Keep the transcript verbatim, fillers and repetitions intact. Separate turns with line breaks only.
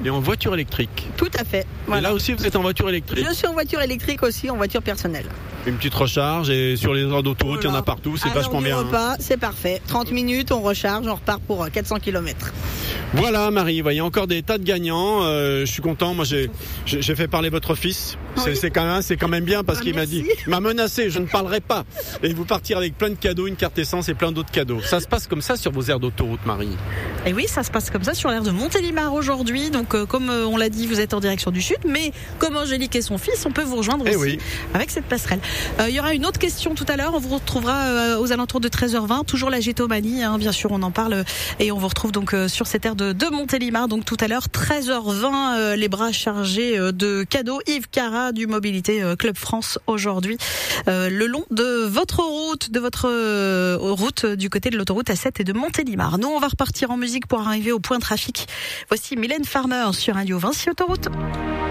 et en voiture électrique.
Tout à fait.
Voilà. Et là aussi, vous êtes en voiture électrique.
Je suis en voiture électrique aussi, en voiture personnelle.
Une petite recharge et sur les heures d'autoroute,
Voilà.
il y en a partout, c'est
à
vachement bien.
Repas, hein. C'est parfait. trente minutes, on recharge, on repart pour quatre cents kilomètres.
Voilà Marie, il y a encore des tas de gagnants. Euh, je suis content. Moi, j'ai, j'ai, j'ai fait parler votre fils. C'est,
Oui.
c'est quand même, c'est quand même bien parce
Ah,
qu'il
merci.
m'a dit, il m'a menacé, je ne parlerai pas. Et vous partir avec plein de cadeaux, une carte essence et plein d'autres cadeaux. Ça se passe comme ça sur vos aires d'autoroute, Marie.
Et oui, ça se passe comme ça sur l'aire de Montélimar aujourd'hui. Donc, euh, comme euh, on l'a dit, vous êtes en direction du sud, mais comme Angélique et son fils, on peut vous rejoindre
Eh
aussi
oui.
avec cette passerelle. Euh, il y aura une autre question tout à l'heure. On vous retrouvera euh, aux alentours de treize heures vingt. Toujours la gétomanie, hein, bien sûr, on en parle. Et on vous retrouve donc euh, sur cette aire de, de Montélimar. Donc tout à l'heure, treize heures vingt, euh, les bras chargés euh, de cadeaux. Yves Cara du Mobilité euh, Club France aujourd'hui, euh, le long de votre route, de votre euh, route du côté de l'autoroute A sept et de Montélimar. Nous, on va repartir en musique pour arriver au point trafic. Voici Mylène Farmer sur Radio Vinci Autoroute.